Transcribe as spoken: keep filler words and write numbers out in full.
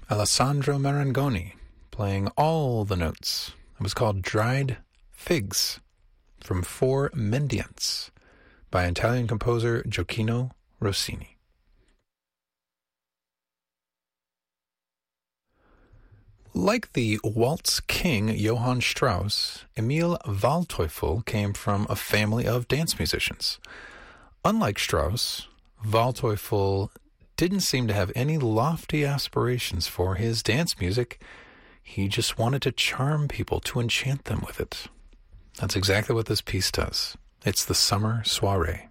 Alessandro Marangoni, playing all the notes. It was called Dried Figs from Four Mendiants by Italian composer Gioacchino Rossini. Like the waltz king Johann Strauss, Emil Waldteufel came from a family of dance musicians. Unlike Strauss, Waldteufel didn't seem to have any lofty aspirations for his dance music. He just wanted to charm people, to enchant them with it. That's exactly what this piece does. It's the summer soiree.